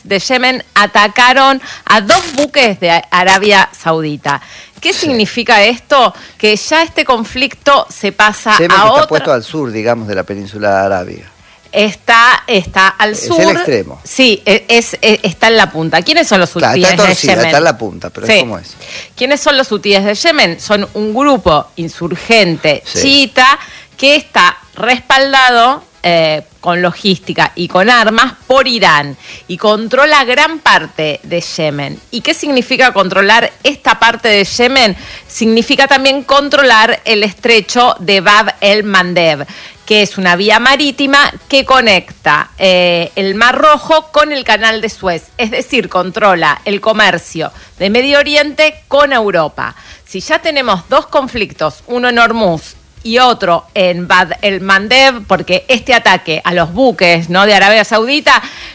de Yemen atacaron a 2 buques de Arabia Saudita. ¿Qué significa esto? Que ya este conflicto se pasa Yemen a está otro... puesto al sur, digamos, de la península de Arabia. Está al sur. Es el extremo. Sí, está en la punta. ¿Quiénes son los hutíes está de Yemen? Está en la punta, pero sí. es como es. ¿Quiénes son los hutíes de Yemen? Son un grupo insurgente chiita que está respaldado con logística y con armas por Irán y controla gran parte de Yemen. ¿Y qué significa controlar esta parte de Yemen? Significa también controlar el estrecho de Bab el-Mandeb, que es una vía marítima que conecta el Mar Rojo con el Canal de Suez, es decir, controla el comercio de Medio Oriente con Europa. Si ya tenemos 2 conflictos, uno en Hormuz y otro en Bab el-Mandeb, porque este ataque a los buques, ¿no?, de Arabia Saudita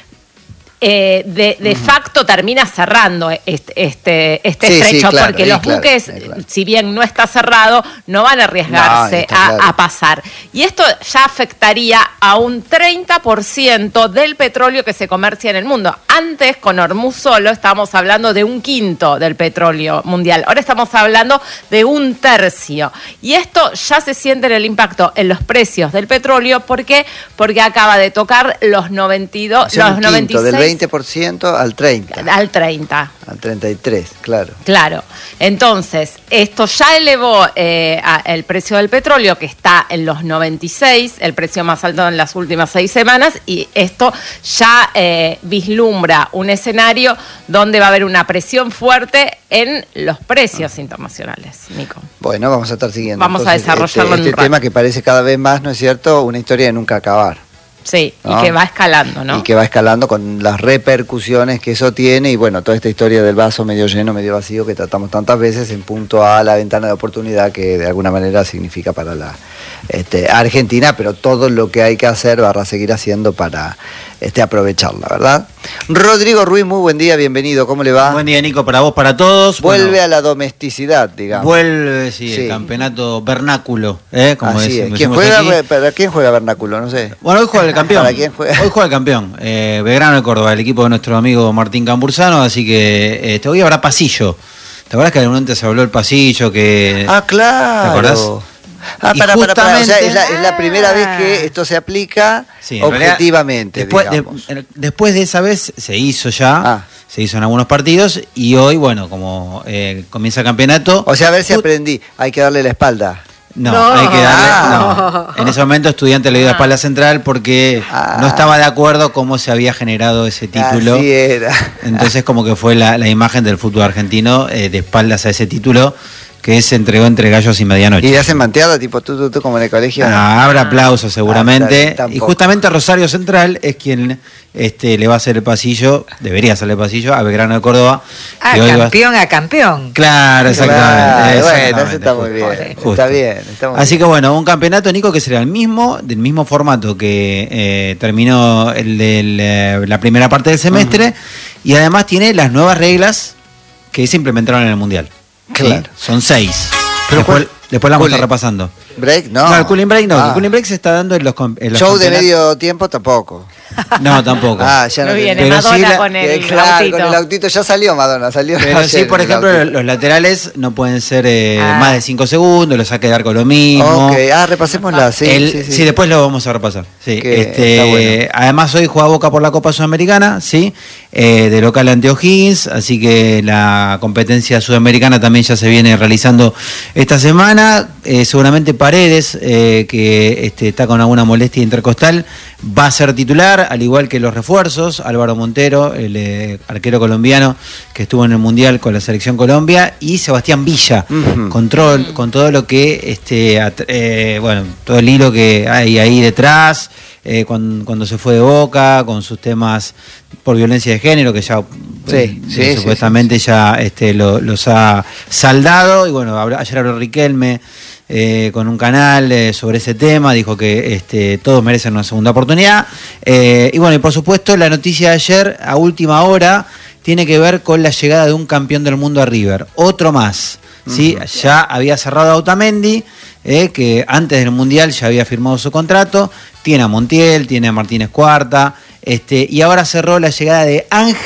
de facto termina cerrando este estrecho, claro, porque los buques, si bien no está cerrado, no van a arriesgarse a pasar. Y esto ya afectaría a un 30% del petróleo que se comercia en el mundo. Antes, con Hormuz solo, estábamos hablando de 1/5 del petróleo mundial. Ahora estamos hablando de 1/3. Y esto ya se siente en el impacto en los precios del petróleo. ¿Por qué? Porque acaba de tocar los 92, los 96... Del 20% al 30. Al 30. Al 33, claro. Claro. Entonces, esto ya elevó el precio del petróleo, que está en los 96, el precio más alto en las últimas 6 semanas, y esto ya vislumbra un escenario donde va a haber una presión fuerte en los precios internacionales, Nico. Bueno, vamos a estar siguiendo. Vamos entonces a desarrollarlo en un rato. Tema que parece cada vez más, ¿no es cierto?, una historia de nunca acabar. Sí, ¿no? Y que va escalando, ¿no? Y que va escalando con las repercusiones que eso tiene, y bueno, toda esta historia del vaso medio lleno, medio vacío que tratamos tantas veces en punto a la ventana de oportunidad que de alguna manera significa para la Argentina, pero todo lo que hay que hacer va a seguir haciendo para aprovecharla, ¿verdad? Rodrigo Ruiz, muy buen día, bienvenido, ¿cómo le va? Buen día, Nico, para vos, para todos. Vuelve a la domesticidad, digamos. Vuelve, sí, el campeonato vernáculo, como así decimos. ¿Quién juega vernáculo? No sé. Bueno, hoy juega el campeón. ¿Para quién juega? Hoy juega el campeón. Belgrano de Córdoba, el equipo de nuestro amigo Martín Cambursano, así que hoy habrá pasillo. ¿Te acuerdas que en un momento se habló el pasillo? Claro. ¿Te acordás? Para. O sea, es la primera vez que esto se aplica objetivamente. Después de esa vez se hizo ya, se hizo en algunos partidos, y hoy, bueno, como comienza el campeonato... O sea, a ver si aprendí, hay que darle la espalda. No, hay que darle... No. En ese momento Estudiantes le dio la espalda central porque no estaba de acuerdo cómo se había generado ese título. Así era. Entonces como que fue la imagen del fútbol argentino de espaldas a ese título, que se entregó entre gallos y medianoche. ¿Y le hacen manteada, tipo tú como en el colegio? Habrá aplausos seguramente. Y justamente Rosario Central es quien le va a hacer el pasillo, debería hacerle el pasillo a Belgrano de Córdoba. Campeón a campeón. Claro, exactamente. Bueno, eso está muy bien. Está bien. Así que bueno, un campeonato, Nico, que será del mismo formato que terminó la primera parte del semestre, y además tiene las nuevas reglas que se implementaron en el Mundial. Claro. Sí, son 6. Después la vamos a estar repasando. ¿Break? No. No, el cooling break no. El cooling break se está dando en los show de medio tiempo tampoco. No, tampoco. Ya no viene pero Madonna sí con el autito. Con el autito ya salió Madonna, Pero sí, por ejemplo, los laterales no pueden ser más de 5 segundos, los saque de arco lo mismo. Ok, repasémosla, sí. Sí, después lo vamos a repasar. Sí. Está bueno. Además, hoy juega Boca por la Copa Sudamericana, sí, de local ante O'Higgins, así que la competencia sudamericana también ya se viene realizando esta semana. Seguramente Paredes, que está con alguna molestia intercostal, va a ser titular, al igual que los refuerzos, Álvaro Montero, el arquero colombiano que estuvo en el Mundial con la Selección Colombia, y Sebastián Villa, con todo lo que, todo el hilo que hay ahí detrás, cuando se fue de Boca, con sus temas por violencia de género, que ya supuestamente ya los ha saldado, y bueno, ayer habló Riquelme con un canal sobre ese tema, dijo que todos merecen una segunda oportunidad, y bueno, y por supuesto la noticia de ayer a última hora tiene que ver con la llegada de un campeón del mundo a River, otro más, ¿sí? Ya había cerrado a Otamendi, que antes del Mundial ya había firmado su contrato, tiene a Montiel, tiene a Martínez Cuarta, Y ahora cerró la llegada de Ángel